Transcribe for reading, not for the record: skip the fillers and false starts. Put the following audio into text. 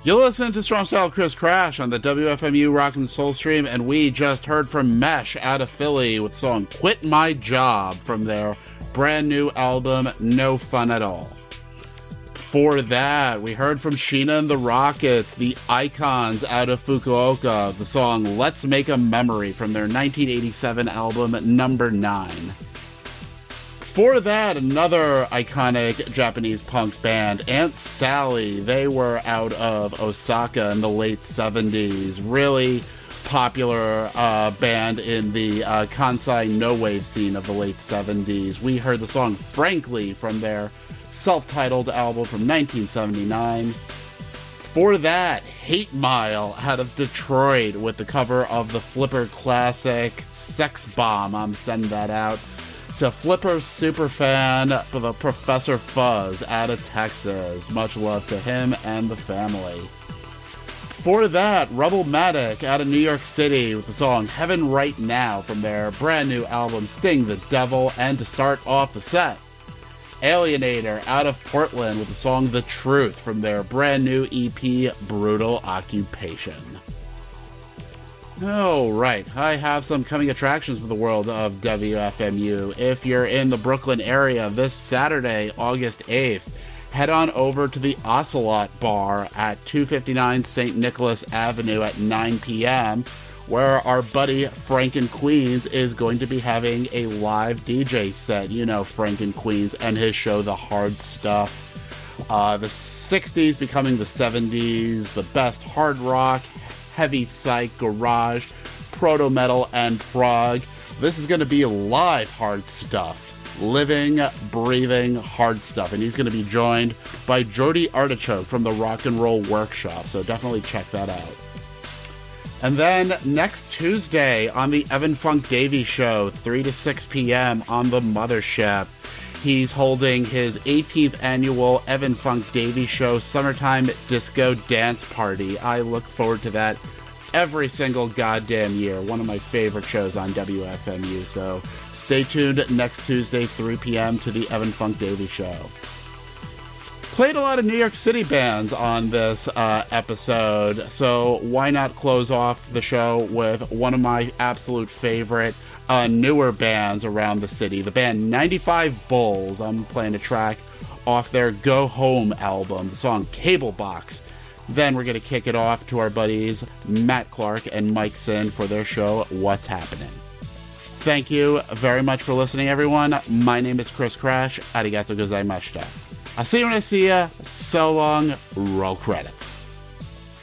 You listen to Strong Style Chris Crash on the WFMU Rock and Soul Stream, and we just heard from Mesh out of Philly with the song Quit My Job from their brand new album, No Fun at All. Before that, we heard from Sheena and the Rockets, the Icons out of Fukuoka, the song Let's Make a Memory from their 1987 album, Number 9. Before that, another iconic Japanese punk band, Aunt Sally. They were out of Osaka in the late 70s. Really popular band in the Kansai no-wave scene of the late 70s. We heard the song Frankly from their self-titled album from 1979. Before that, Hate Mile out of Detroit with the cover of the Flipper classic Sex Bomb. I'm sending that out to Flipper superfan, the Professor Fuzz out of Texas. Much love to him and the family. Before that, Rebelmatic out of New York City with the song Heaven Right Now from their brand new album Sting the Devil. And to start off the set, Alienator out of Portland with the song The Truth from their brand new EP Brutal Occupation. Oh, right. I have some coming attractions for the world of WFMU. If you're in the Brooklyn area this Saturday, August 8th, head on over to the Ocelot Bar at 259 St. Nicholas Avenue at 9 p.m., where our buddy Franken Queens is going to be having a live DJ set. You know Franken Queens and his show, The Hard Stuff. The 60s becoming the 70s, the best hard rock, heavy psych, garage, proto-metal, and prog. This is going to be live hard stuff. Living, breathing hard stuff. And he's going to be joined by Jordy Artichoke from the Rock and Roll Workshop. So definitely check that out. And then next Tuesday on the Evan Funk Davies Show, 3 to 6 p.m. on the Mothership, he's holding his 18th annual Evan Funk Davies Show Summertime Disco Dance Party. I look forward to that every single goddamn year. One of my favorite shows on WFMU. So stay tuned next Tuesday, 3 p.m. to the Evan Funk Davies Show. Played a lot of New York City bands on this episode, so why not close off the show with one of my absolute favorite newer bands around the city, the band 95 Bulls. I'm playing a track off their Go Home album, the song Cable Box. Then we're going to kick it off to our buddies Matt Clark and Mike Sin for their show, What's Happening. Thank you very much for listening, everyone. My name is Chris Crash. Arigato gozaimashita. I'll see you when I see ya. So long. Roll credits.